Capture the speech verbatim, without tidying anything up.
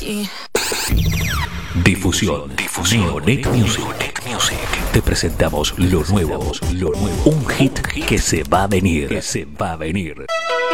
aquí. Difusión, difusión, Neonet Music. Music. Te presentamos lo nuevo, lo nuevo. Un hit que se va a venir, que se va a venir.